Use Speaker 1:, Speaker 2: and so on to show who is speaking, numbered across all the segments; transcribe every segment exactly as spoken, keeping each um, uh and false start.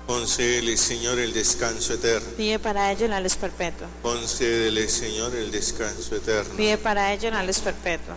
Speaker 1: Concédele, Señor, el descanso eterno.
Speaker 2: Pide para ello la luz perpetua.
Speaker 1: Concédele, Señor, el descanso eterno.
Speaker 2: Pide para ello la luz perpetua.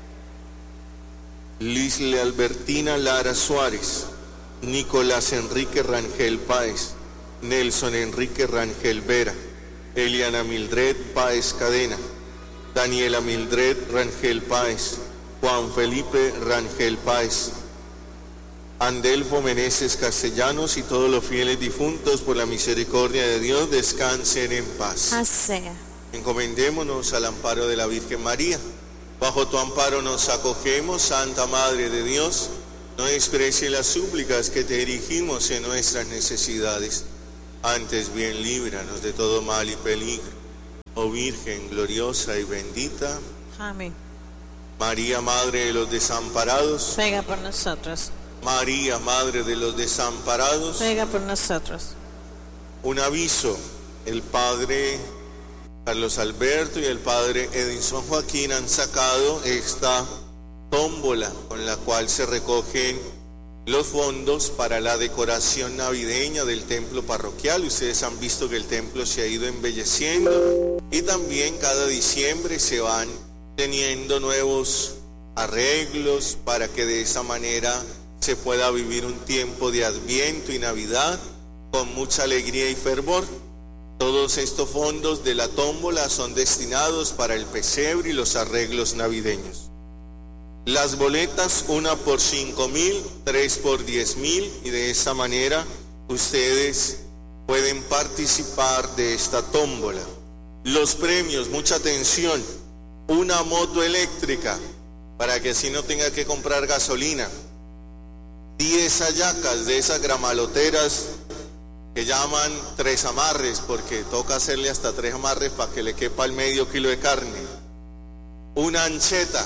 Speaker 1: Lisle Albertina Lara Suárez, Nicolás Enrique Rangel Páez, Nelson Enrique Rangel Vera, Eliana Mildred Páez Cadena, Daniela Mildred Rangel Páez, Juan Felipe Rangel Páez, Andelfo Meneses Castellanos y todos los fieles difuntos, por la misericordia de Dios, descansen en paz.
Speaker 2: Así sea.
Speaker 1: Encomendémonos al amparo de la Virgen María. Bajo tu amparo nos acogemos, Santa Madre de Dios. No desprecie las súplicas que te dirigimos en nuestras necesidades. Antes bien líbranos de todo mal y peligro. Oh Virgen gloriosa y bendita.
Speaker 2: Amén.
Speaker 1: María, Madre de los desamparados.
Speaker 2: Ruega por nosotros.
Speaker 1: María, Madre de los desamparados.
Speaker 2: Ruega por nosotros.
Speaker 1: Un aviso: el Padre Carlos Alberto y el Padre Edinson Joaquín han sacado esta tómbola con la cual se recogen los fondos para la decoración navideña del templo parroquial. Ustedes han visto que el templo se ha ido embelleciendo y también cada diciembre se van teniendo nuevos arreglos para que de esa manera se pueda vivir un tiempo de Adviento y Navidad con mucha alegría y fervor. Todos estos fondos de la tómbola son destinados para el pesebre y los arreglos navideños. Las boletas, una por cinco mil, tres por diez mil, y de esa manera ustedes pueden participar de esta tómbola. Los premios, mucha atención: una moto eléctrica para que así no tenga que comprar gasolina, diez hallacas de esas gramaloteras que llaman tres amarres, porque toca hacerle hasta tres amarres para que le quepa el medio kilo de carne, una ancheta,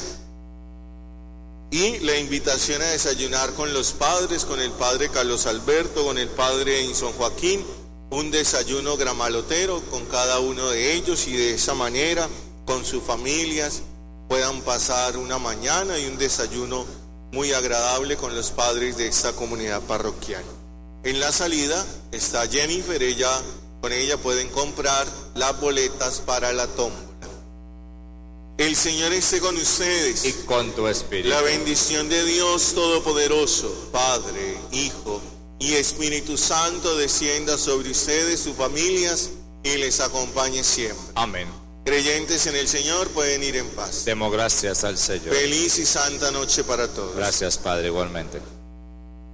Speaker 1: y la invitación a desayunar con los padres, con el Padre Carlos Alberto, con el Padre Edinson Joaquín, un desayuno gramalotero con cada uno de ellos, y de esa manera con sus familias puedan pasar una mañana y un desayuno muy agradable con los padres de esta comunidad parroquial. En la salida está Jennifer, ella, con ella pueden comprar las boletas para la tómbola. El Señor esté con ustedes
Speaker 3: y con tu espíritu.
Speaker 1: La bendición de Dios Todopoderoso, Padre, Hijo y Espíritu Santo descienda sobre ustedes, sus familias, y les acompañe siempre.
Speaker 3: Amén.
Speaker 1: Creyentes en el Señor pueden ir en paz.
Speaker 3: Demos gracias al Señor.
Speaker 1: Feliz y santa noche para todos.
Speaker 3: Gracias, Padre, igualmente.